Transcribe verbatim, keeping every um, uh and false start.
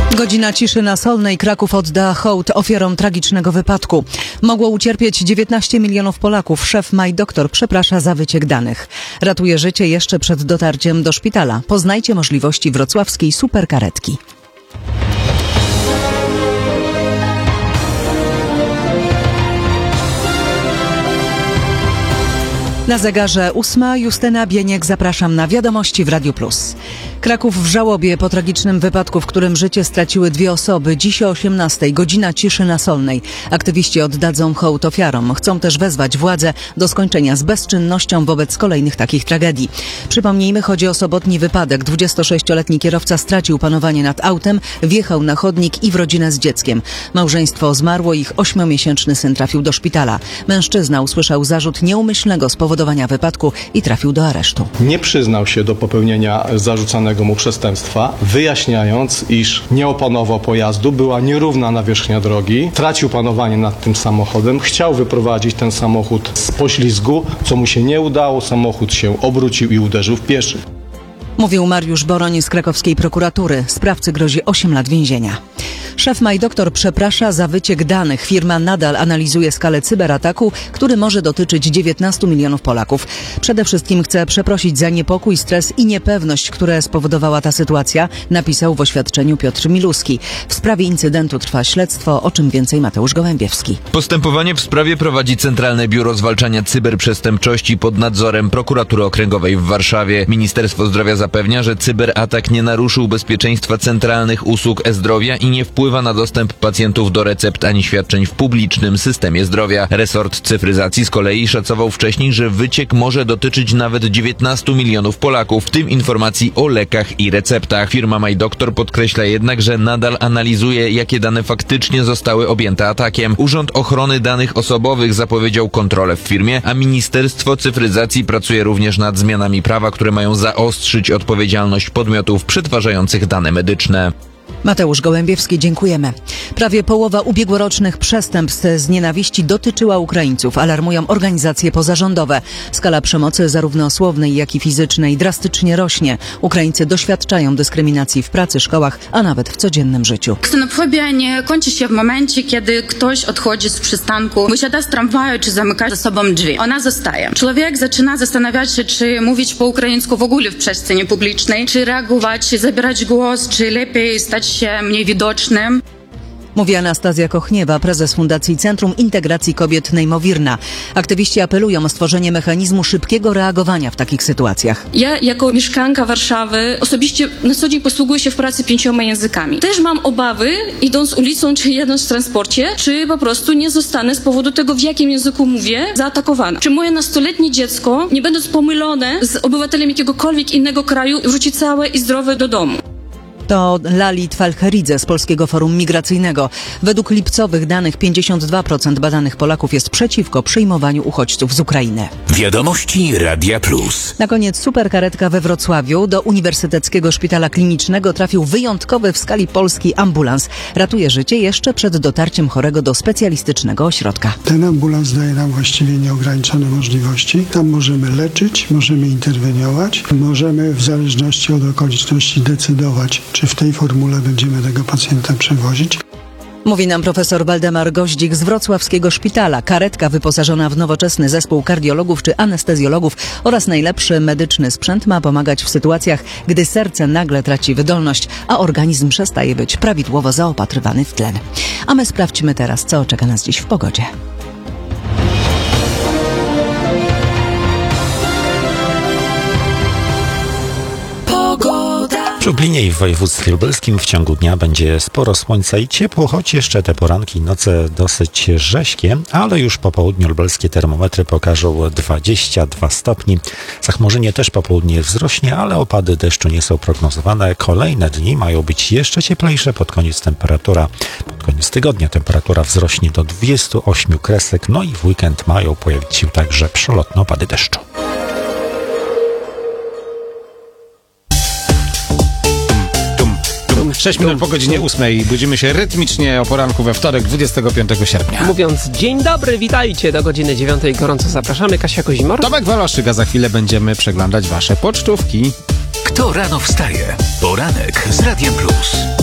Godzina ciszy na Solnej. Kraków odda hołd ofiarom tragicznego wypadku. Mogło ucierpieć dziewiętnaście milionów Polaków. Szef MyDoktor przeprasza za wyciek danych. Ratuje życie jeszcze przed dotarciem do szpitala. Poznajcie możliwości wrocławskiej superkaretki. Na zegarze ósma. Justyna Bieniek, zapraszam na wiadomości w Radiu Plus. Kraków w żałobie po tragicznym wypadku, w którym życie straciły dwie osoby. Dziś o osiemnastej. Godzina ciszy na Solnej. Aktywiści oddadzą hołd ofiarom. Chcą też wezwać władze do skończenia z bezczynnością wobec kolejnych takich tragedii. Przypomnijmy, chodzi o sobotni wypadek. dwudziestosześcioletni kierowca stracił panowanie nad autem, wjechał na chodnik i w rodzinę z dzieckiem. Małżeństwo zmarło, ich ośmiomiesięczny syn trafił do szpitala. Mężczyzna usłyszał zarzut nieumyślnego spowodowania wypadku i trafił do aresztu. Nie przyznał się do popełnienia zarzucanego mu przestępstwa, wyjaśniając, iż nie opanował pojazdu, była nierówna nawierzchnia drogi, tracił panowanie nad tym samochodem, chciał wyprowadzić ten samochód z poślizgu, co mu się nie udało, samochód się obrócił i uderzył w pieszych. Mówił Mariusz Boroń z krakowskiej prokuratury. Sprawcy grozi osiem lat więzienia. Szef MyDoktor przeprasza za wyciek danych. Firma nadal analizuje skalę cyberataku, który może dotyczyć dziewiętnastu milionów Polaków. Przede wszystkim chce przeprosić za niepokój, stres i niepewność, które spowodowała ta sytuacja, napisał w oświadczeniu Piotr Miluski. W sprawie incydentu trwa śledztwo, o czym więcej Mateusz Gołębiewski. Postępowanie w sprawie prowadzi Centralne Biuro Zwalczania Cyberprzestępczości pod nadzorem Prokuratury Okręgowej w Warszawie. Ministerstwo Zdrowia zapewnia, że cyberatak nie naruszył bezpieczeństwa centralnych usług e-zdrowia i nie wpływa na dostęp pacjentów do recept ani świadczeń w publicznym systemie zdrowia. Resort cyfryzacji z kolei szacował wcześniej, że wyciek może dotyczyć nawet dziewiętnastu milionów Polaków, w tym informacji o lekach i receptach. Firma MyDoktor podkreśla jednak, że nadal analizuje, jakie dane faktycznie zostały objęte atakiem. Urząd Ochrony Danych Osobowych zapowiedział kontrolę w firmie, a Ministerstwo Cyfryzacji pracuje również nad zmianami prawa, które mają zaostrzyć odpowiedzialność podmiotów przetwarzających dane medyczne. Mateusz Gołębiewski, dziękujemy. Prawie połowa ubiegłorocznych przestępstw z nienawiści dotyczyła Ukraińców, alarmują organizacje pozarządowe. Skala przemocy zarówno słownej, jak i fizycznej drastycznie rośnie. Ukraińcy doświadczają dyskryminacji w pracy, szkołach, a nawet w codziennym życiu. Ksenofobia nie kończy się w momencie, kiedy ktoś odchodzi z przystanku, wysiada z tramwaju czy zamyka za sobą drzwi. Ona zostaje. Człowiek zaczyna zastanawiać się, czy mówić po ukraińsku w ogóle w przestrzeni publicznej, czy reagować, czy zabierać głos, czy lepiej stać się mniej widocznym. Mówi Anastazja Kochniewa, prezes Fundacji Centrum Integracji Kobiet Nejmowirna. Aktywiści apelują o stworzenie mechanizmu szybkiego reagowania w takich sytuacjach. Ja jako mieszkanka Warszawy osobiście na co dzień posługuję się w pracy pięcioma językami. Też mam obawy, idąc ulicą czy jadąc w transporcie, czy po prostu nie zostanę z powodu tego, w jakim języku mówię, zaatakowana. Czy moje nastoletnie dziecko, nie będąc pomylone z obywatelem jakiegokolwiek innego kraju, wróci całe i zdrowe do domu. To Lali Twalcheridze z Polskiego Forum Migracyjnego. Według lipcowych danych pięćdziesiąt dwa procent badanych Polaków jest przeciwko przyjmowaniu uchodźców z Ukrainy. Wiadomości Radia Plus. Na koniec superkaretka we Wrocławiu. Do Uniwersyteckiego Szpitala Klinicznego trafił wyjątkowy w skali Polski ambulans. Ratuje życie jeszcze przed dotarciem chorego do specjalistycznego ośrodka. Ten ambulans daje nam właściwie nieograniczone możliwości. Tam możemy leczyć, możemy interweniować, możemy w zależności od okoliczności decydować, czy w tej formule będziemy tego pacjenta przewozić. Mówi nam profesor Waldemar Goździk z wrocławskiego szpitala. Karetka wyposażona w nowoczesny zespół kardiologów czy anestezjologów oraz najlepszy medyczny sprzęt ma pomagać w sytuacjach, gdy serce nagle traci wydolność, a organizm przestaje być prawidłowo zaopatrywany w tlen. A my sprawdźmy teraz, co czeka nas dziś w pogodzie. W Lublinie i w województwie lubelskim w ciągu dnia będzie sporo słońca i ciepło, choć jeszcze te poranki i noce dosyć rześkie, ale już po południu lubelskie termometry pokażą dwadzieścia dwa stopni. Zachmurzenie też po południu wzrośnie, ale opady deszczu nie są prognozowane. Kolejne dni mają być jeszcze cieplejsze. Pod koniec temperatura, pod koniec tygodnia temperatura wzrośnie do dwudziestu ośmiu kresek, no i w weekend mają pojawić się także przelotne opady deszczu. sześć minut po godzinie ósmej. Budzimy się rytmicznie o poranku we wtorek, dwudziestego piątego sierpnia. Mówiąc dzień dobry, witajcie do godziny dziewiątej. Gorąco zapraszamy. Kasia Kozimor. Tomek Waloszyk, a za chwilę będziemy przeglądać wasze pocztówki. Kto rano wstaje? Poranek z Radiem Plus.